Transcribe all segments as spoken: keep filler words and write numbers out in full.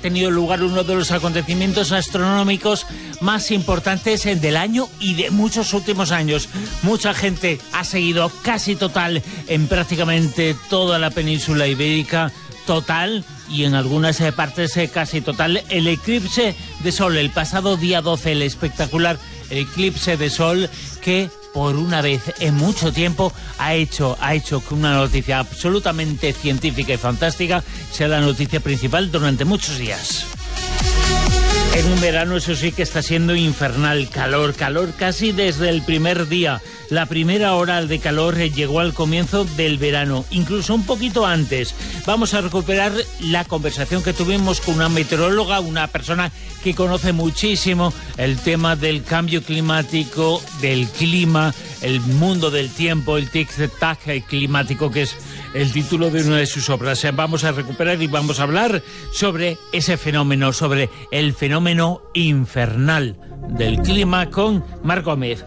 tenido lugar uno de los acontecimientos astronómicos más importantes del año y de muchos últimos años. Mucha gente ha seguido casi total en prácticamente toda la península ibérica, total, y en algunas partes casi total, el eclipse de sol el pasado día doce, el espectacular eclipse de sol que por una vez en mucho tiempo ha hecho, ha hecho que una noticia absolutamente científica y fantástica sea la noticia principal durante muchos días. En un verano, eso sí que está siendo infernal, calor, calor casi desde el primer día. La primera hora de calor llegó al comienzo del verano, incluso un poquito antes. Vamos a recuperar la conversación que tuvimos con una meteoróloga, una persona que conoce muchísimo el tema del cambio climático, del clima, el mundo del tiempo, el tic-tac climático, que es el título de una de sus obras. Vamos a recuperar y vamos a hablar sobre ese fenómeno, sobre el fenómeno infernal del clima con Mar Gómez.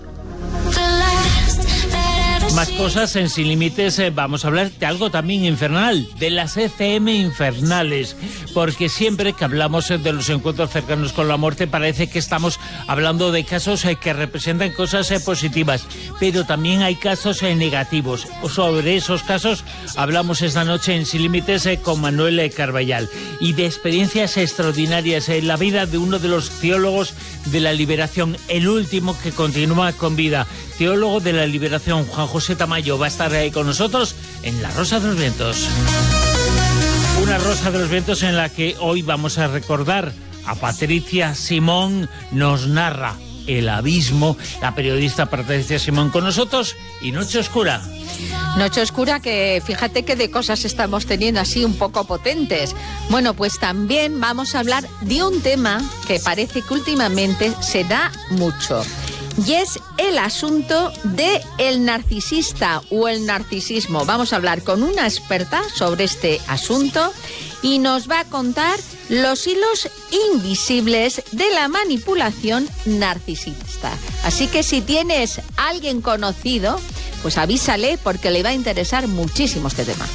Más cosas en Sin Límites, eh, vamos a hablar de algo también infernal, de las F M infernales, porque siempre que hablamos eh, de los encuentros cercanos con la muerte parece que estamos hablando de casos eh, que representan cosas eh, positivas, pero también hay casos eh, negativos. Sobre esos casos hablamos esta noche en Sin Límites eh, con Manuel eh, Carballal, y de experiencias extraordinarias en la vida de uno de los teólogos de la liberación, el último que continúa con vida, teólogo de la liberación, Juan José Tamayo, va a estar ahí con nosotros en La Rosa de los Vientos. Una Rosa de los Vientos en la que hoy vamos a recordar a Patricia Simón, nos narra El Abismo, la periodista Patricia Simón con nosotros, y Noche Oscura. Noche Oscura, que fíjate que de cosas estamos teniendo así un poco potentes. Bueno, pues también vamos a hablar de un tema que parece que últimamente se da mucho. Y es el asunto de el narcisista o el narcisismo. Vamos a hablar con una experta sobre este asunto y nos va a contar los hilos invisibles de la manipulación narcisista. Así que si tienes a alguien conocido, pues avísale, porque le va a interesar muchísimo este tema.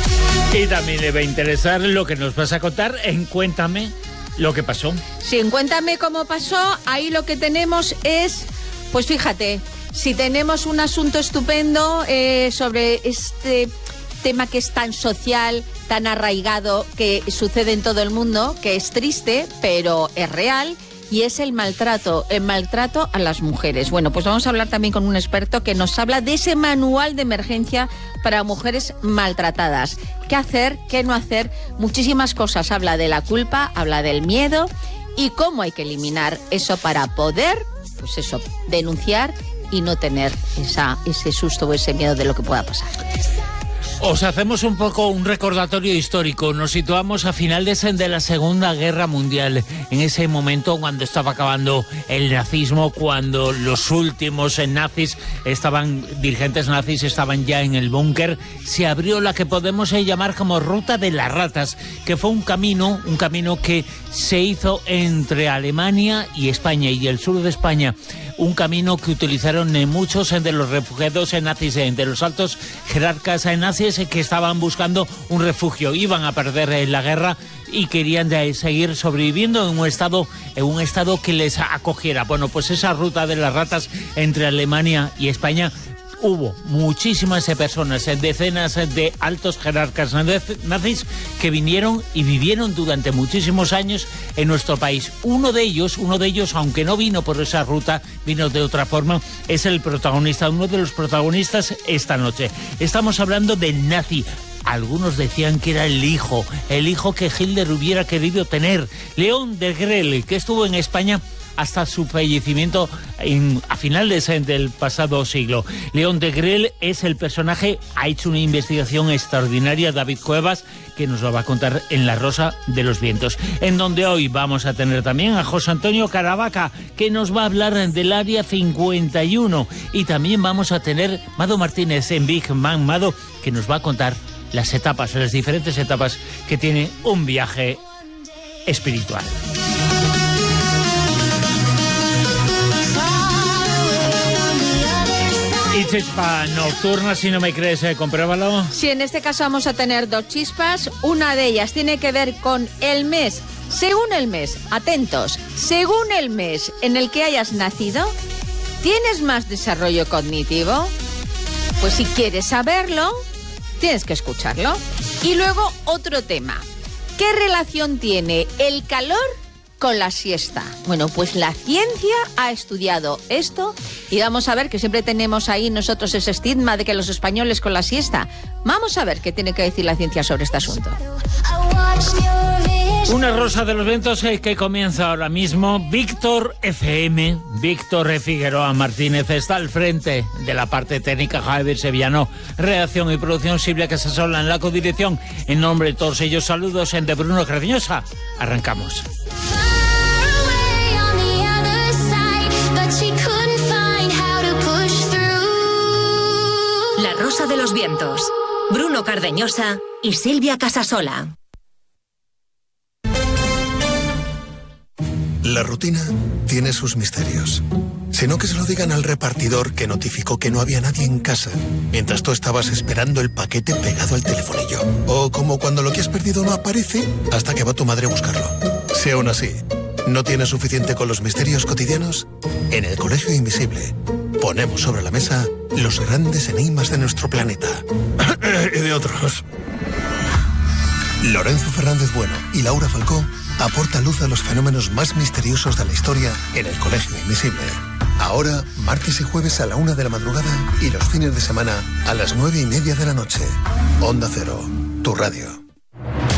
Y también le va a interesar lo que nos vas a contar en Cuéntame lo que pasó. Sí, en Cuéntame cómo pasó, ahí lo que tenemos es... Pues fíjate, si tenemos un asunto estupendo eh, sobre este tema que es tan social, tan arraigado, que sucede en todo el mundo, que es triste, pero es real, y es el maltrato, el maltrato a las mujeres. Bueno, pues vamos a hablar también con un experto que nos habla de ese manual de emergencia para mujeres maltratadas. ¿Qué hacer? ¿Qué no hacer? Muchísimas cosas. Habla de la culpa, habla del miedo y cómo hay que eliminar eso para poder... pues eso, denunciar y no tener esa, ese susto o ese miedo de lo que pueda pasar. Os hacemos un poco un recordatorio histórico. Nos situamos a finales de la Segunda Guerra Mundial, en ese momento cuando estaba acabando el nazismo, cuando los últimos nazis estaban, dirigentes nazis estaban ya en el búnker. Se abrió la que podemos llamar como Ruta de las Ratas, que fue un camino, un camino que se hizo entre Alemania y España y el sur de España. Un camino que utilizaron muchos de los refugiados nazis, de los altos jerarcas nazis que estaban buscando un refugio. Iban a perder la guerra y querían seguir sobreviviendo en un estado, en un estado que les acogiera. Bueno, pues esa Ruta de las Ratas entre Alemania y España, hubo muchísimas personas, decenas de altos jerarcas nazis que vinieron y vivieron durante muchísimos años en nuestro país. Uno de ellos, uno de ellos, aunque no vino por esa ruta, vino de otra forma, es el protagonista, uno de los protagonistas esta noche. Estamos hablando del nazi. Algunos decían que era el hijo, el hijo que Hitler hubiera querido tener, León Degrelle, que estuvo en España hasta su fallecimiento en, a finales del pasado siglo. León Degrelle es el personaje, ha hecho una investigación extraordinaria David Cuevas, que nos lo va a contar en La Rosa de los Vientos, en donde hoy vamos a tener también a José Antonio Caravaca, que nos va a hablar del Área cincuenta y uno, y también vamos a tener Mado Martínez en Big Man Mado, que nos va a contar las etapas, las diferentes etapas que tiene un viaje espiritual. Y chispa nocturna, si no me crees, eh, compruébalo. Sí, en este caso vamos a tener dos chispas. Una de ellas tiene que ver con el mes Según el mes, atentos, según el mes en el que hayas nacido, ¿tienes más desarrollo cognitivo? Pues si quieres saberlo, tienes que escucharlo. Y luego otro tema. ¿Qué relación tiene el calor con la siesta? Bueno, pues la ciencia ha estudiado esto y vamos a ver, que siempre tenemos ahí nosotros ese estigma de que los españoles con la siesta. Vamos a ver qué tiene que decir la ciencia sobre este asunto. Una rosa de los vientos eh, que comienza ahora mismo. Víctor F M, Víctor E. Figueroa Martínez está al frente de la parte técnica, Javier Sevillano, redacción y producción, Silvia Casasola en la codirección. En nombre de todos ellos, saludos en de Bruno Cardeñosa. Arrancamos. La rosa de los vientos, Bruno Cardeñosa y Silvia Casasola. La rutina tiene sus misterios. Si no, que se lo digan al repartidor que notificó que no había nadie en casa mientras tú estabas esperando el paquete pegado al telefonillo. O como cuando lo que has perdido no aparece hasta que va tu madre a buscarlo. Si aún así no tienes suficiente con los misterios cotidianos, en el Colegio Invisible ponemos sobre la mesa los grandes enigmas de nuestro planeta. Y de otros. Lorenzo Fernández Bueno y Laura Falcó aporta luz a los fenómenos más misteriosos de la historia en el Colegio Invisible. Ahora, martes y jueves a la una de la madrugada y los fines de semana a las nueve y media de la noche. Onda Cero, tu radio.